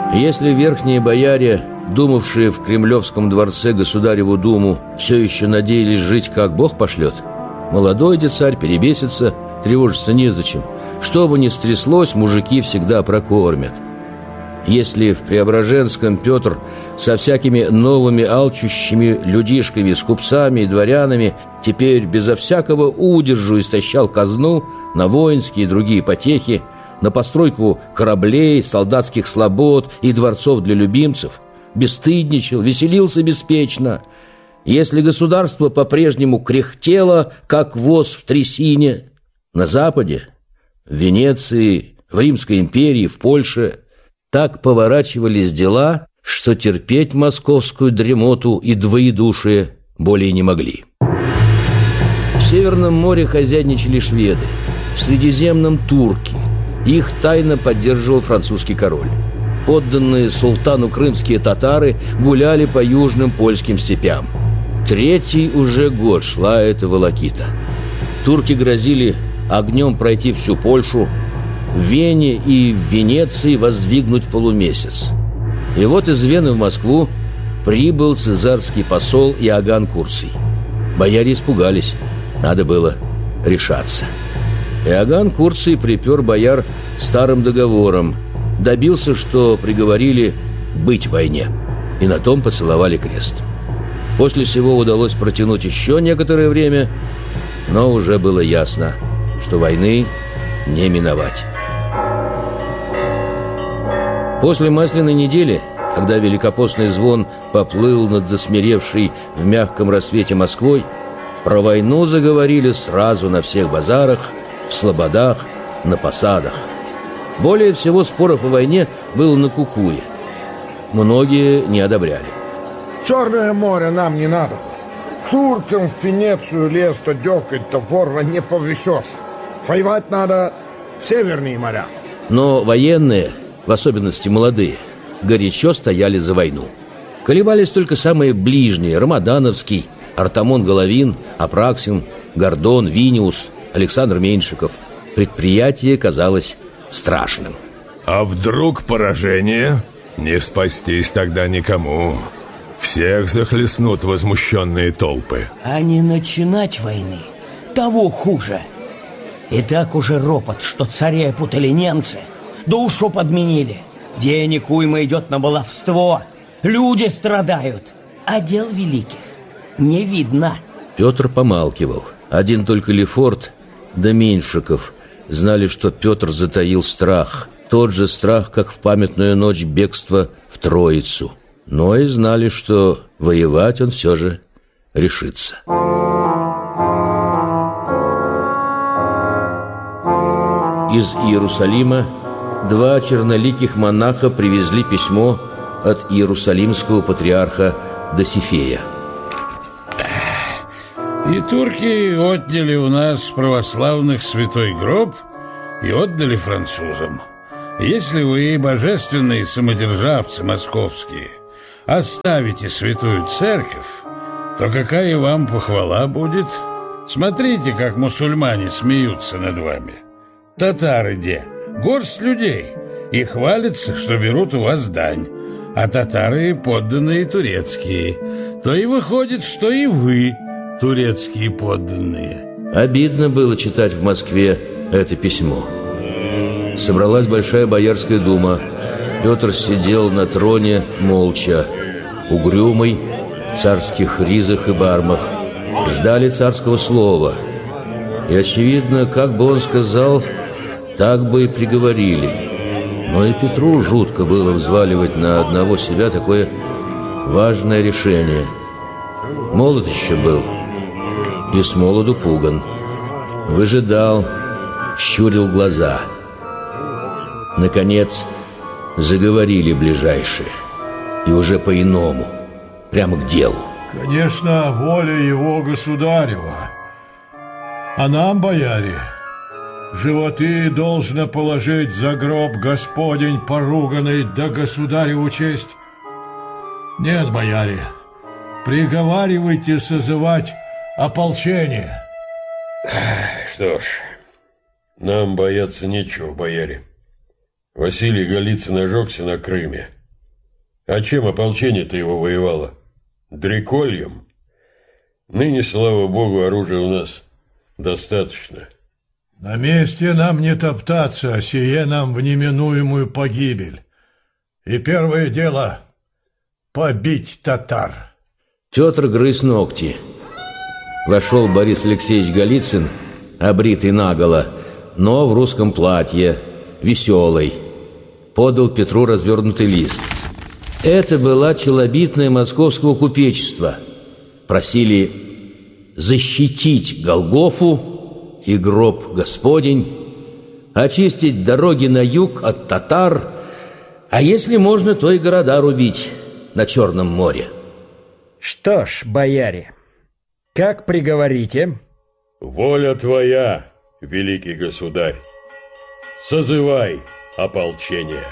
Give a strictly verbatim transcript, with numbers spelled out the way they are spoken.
Если верхние бояре, думавшие в Кремлевском дворце государеву думу, все еще надеялись жить, как Бог пошлет, молодой де царь перебесится, тревожиться незачем. Что бы ни стряслось, мужики всегда прокормят. Если в Преображенском Петр со всякими новыми алчущими людишками, с купцами и дворянами теперь безо всякого удержу истощал казну на воинские и другие потехи, на постройку кораблей, солдатских слобод и дворцов для любимцев, бесстыдничал, веселился беспечно, если государство по-прежнему кряхтело, как воз в трясине, на Западе, в Венеции, в Римской империи, в Польше, так поворачивались дела, что терпеть московскую дремоту и двоедушие более не могли. В Северном море хозяйничали шведы, в Средиземном – турки. Их тайно поддерживал французский король. Подданные султану крымские татары гуляли по южным польским степям. Третий уже год шла эта волокита. Турки грозили огнем пройти всю Польшу, в Вене и в Венеции воздвигнуть полумесяц. И вот из Вены в Москву прибыл цезарский посол Иоганн Курций. Бояре испугались, надо было решаться. Иоганн Курций припер бояр старым договором, добился, что приговорили быть в войне, и на том поцеловали крест. После сего удалось протянуть еще некоторое время, но уже было ясно, что войны не миновать. После Масляной недели, когда великопостный звон поплыл над засмиревшей в мягком рассвете Москвой, про войну заговорили сразу на всех базарах, в слободах, на посадах. Более всего споров о войне было на Кукуе. Многие не одобряли. Черное море нам не надо. К туркам в Венецию лез-то дёкать-то ворно не повезешь. Воевать надо в северные моря. Но военные, в особенности молодые, горячо стояли за войну. Колебались только самые ближние: Рамадановский, Артамон Головин, Апраксин, Гордон, Виниус, Александр Меньшиков. Предприятие казалось страшным. А вдруг поражение? Не спастись тогда никому. Всех захлестнут возмущенные толпы. А не начинать войны того хуже. И так уже ропот, что царя путали немцы, душу подменили. Денег уйма идет на баловство, люди страдают, а дел великих не видно. Петр помалкивал. Один только Лефорт да Меньшиков знали, что Петр затаил страх. Тот же страх, как в памятную ночь бегства в Троицу. Но и знали, что воевать он все же решится. Из Иерусалима два черноликих монаха привезли письмо от иерусалимского патриарха Досифея. И турки отняли у нас православных святой гроб и отдали французам. Если вы, божественные самодержавцы московские, оставите святую церковь, то какая вам похвала будет? Смотрите, как мусульмане смеются над вами. Татары где? Горсть людей. И хвалятся, что берут у вас дань. А татары подданные турецкие. То и выходит, что и вы турецкие подданные. Обидно было читать в Москве это письмо. Собралась большая боярская дума. Петр сидел на троне молча, угрюмый, в царских ризах и бармах. Ждали царского слова. И, очевидно, как бы он сказал, так бы и приговорили. Но и Петру жутко было взваливать на одного себя такое важное решение. Молод еще был, и с молоду пуган. Выжидал, щурил глаза. Наконец заговорили ближайшие, и уже по-иному, прямо к делу. Конечно, воля его государева. А нам, бояре, животы должно положить за гроб Господень поруганный, да государеву честь. Нет, бояре, приговаривайте созывать ополчение. Что ж, нам бояться нечего, бояре. Василий Голицын ожегся на Крыме. А чем ополчение-то его воевало? Дрекольем? Ныне, слава богу, оружия у нас достаточно. На месте нам не топтаться, а сие нам в неминуемую погибель. И первое дело — побить татар. Петр грыз ногти. Вошел Борис Алексеевич Голицын, обритый наголо, но в русском платье, веселый. Подал Петру развернутый лист. Это была челобитная московского купечества. Просили защитить Голгофу и гроб Господень, очистить дороги на юг от татар, а если можно, то и города рубить на Черном море. Что ж, бояре, как приговорите? Воля твоя, великий государь. Созывай ополчение.